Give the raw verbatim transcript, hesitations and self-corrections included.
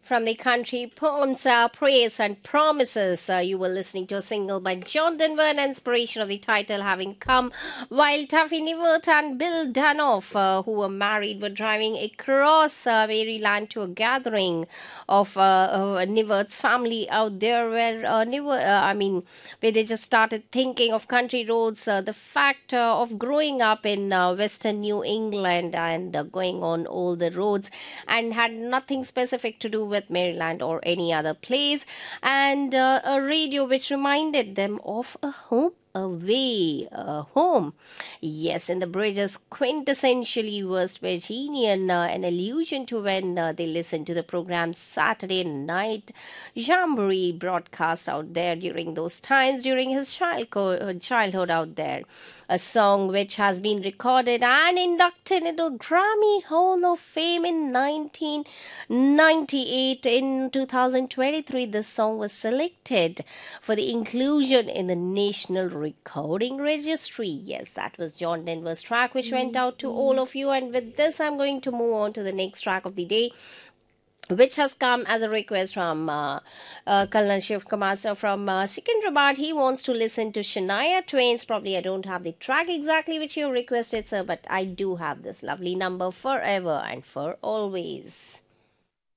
From the country poems, uh, praise and promises. Uh, you were listening to a single by John Denver, an inspiration of the title having come while Taffy Nivert and Bill Danoff, uh, who were married, were driving across uh, Maryland to a gathering of uh, uh, Nivert's family out there, where uh, Nivert, uh, I mean, where they just started thinking of country roads, uh, the fact uh, of growing up in uh, Western New England and uh, going on all the roads, and had nothing specific to do with Maryland or any other place, and uh, a radio which reminded them of a home away, a home. Yes, and the bridge is quintessentially West Virginian, uh, an allusion to when uh, they listened to the program Saturday Night Jamboree broadcast out there during those times, during his childhood, childhood out there. A song which has been recorded and inducted into Grammy Hall of Fame in nineteen ninety-eight. In two thousand twenty-three, this song was selected for the inclusion in the National Recording Registry. Yes, that was John Denver's track, which went out to all of you. And with this, I'm going to move on to the next track of the day, which has come as a request from uh, uh, Kalnan Shiv Kamasa from uh, Secunderabad. He wants to listen to Shania Twain's. Probably I don't have the track exactly which you requested, sir, but I do have this lovely number, Forever and For Always.